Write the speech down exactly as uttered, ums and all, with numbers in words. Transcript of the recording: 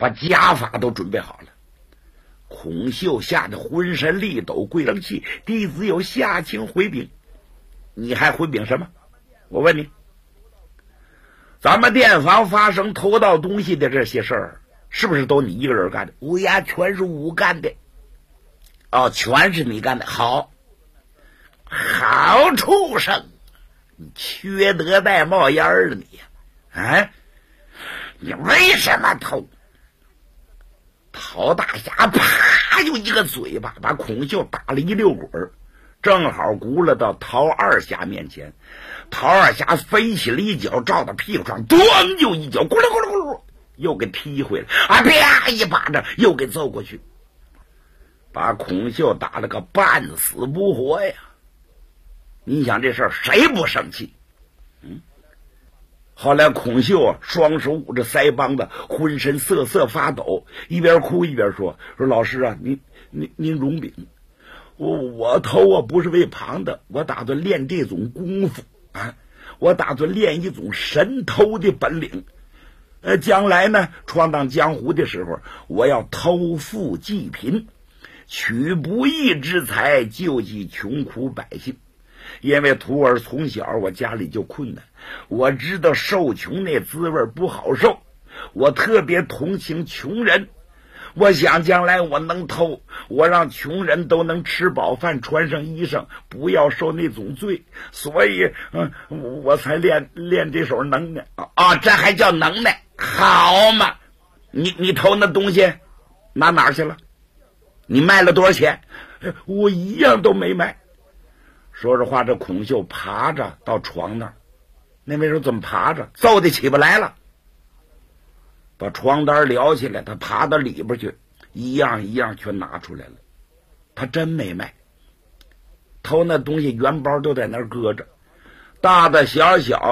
把家法都准备好了。孔秀吓得浑身力抖，跪冷气，弟子有下情回禀。你还回禀什么？我问你，咱们店房发生偷盗东西的这些事儿，是不是都你一个人干的？乌鸦全是我干的。哦，全是你干的。好，好畜生，你缺德带冒烟了你呀！啊，你为什么偷？陶大侠啪就一个嘴巴把孔秀打了一溜滚，正好轱辘到陶二侠面前。陶二侠飞起了一脚，照到屁股上，咣就一脚，咕噜咕噜咕噜，又给踢回来，啊啪一巴掌又给揍过去，把孔秀打了个半死不活呀！你想这事儿谁不生气？嗯。后来孔秀啊，双手捂着腮帮子，浑身瑟瑟发抖，一边哭一边说：“说老师啊，您您您容禀，我我偷啊不是为旁的，我打算练这种功夫啊，我打算练一种神偷的本领。呃，将来呢，闯荡江湖的时候，我要偷富济贫，取不义之财，救济穷苦百姓。因为徒儿从小我家里就困难，我知道受穷那滋味不好受，我特别同情穷人。我想将来我能偷，我让穷人都能吃饱饭，穿上衣裳，不要受那种罪。所以，嗯，我才练练这手能耐啊！这还叫能耐？好嘛！你你偷那东西拿哪儿去了？你卖了多少钱？我一样都没卖。说着话，这孔秀爬着到床那儿，那位说怎么爬着？揍得起不来了。把床单撩起来，他爬到里边去，一样一样全拿出来了。他真没卖，偷那东西原包都在那儿搁着，大大小小